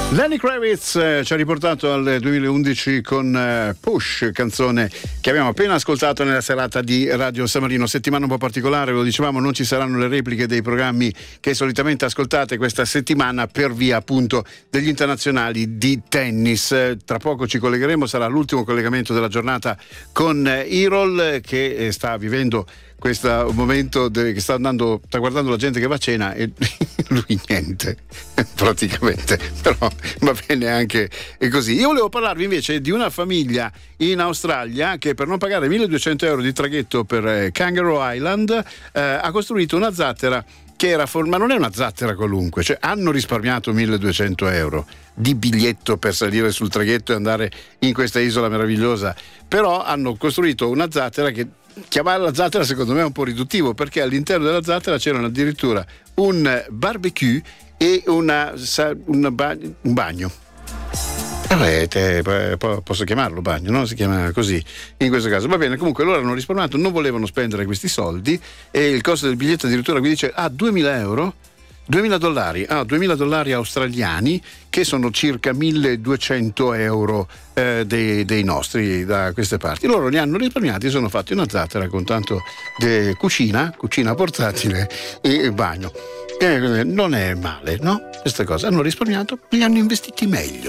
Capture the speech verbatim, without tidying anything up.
Lenny Kravitz eh, ci ha riportato al duemilaundici con eh, Push, canzone che abbiamo appena ascoltato nella serata di Radio San Marino. Settimana un po' particolare, ve lo dicevamo, non ci saranno le repliche dei programmi che solitamente ascoltate questa settimana per via appunto degli internazionali di tennis. Eh, tra poco ci collegheremo, sarà l'ultimo collegamento della giornata con eh, Irol, che eh, sta vivendo questo momento de- che sta andando, sta guardando la gente che va a cena e lui niente praticamente, però va bene anche e così. Io volevo parlarvi invece di una famiglia in Australia che per non pagare milleduecento euro di traghetto per eh, Kangaroo Island eh, ha costruito una zattera che era for- ma non è una zattera qualunque, cioè hanno risparmiato milleduecento euro di biglietto per salire sul traghetto e andare in questa isola meravigliosa, però hanno costruito una zattera che chiamarla zattera secondo me è un po' riduttivo, perché all'interno della zattera c'erano addirittura un barbecue e una, una ba- un bagno. Vabbè, te, posso chiamarlo bagno, no? Si chiama così in questo caso. Va bene, comunque loro hanno risparmiato, non volevano spendere questi soldi e il costo del biglietto addirittura qui dice ah duemila euro, duemila dollari, ah duemila dollari australiani, che sono circa milleduecento euro eh, dei, dei nostri da queste parti. Loro li hanno risparmiati e sono fatti una zattera con tanto di cucina, cucina portatile e bagno. Eh, non è male, no? Queste cose hanno risparmiato, li hanno investiti meglio.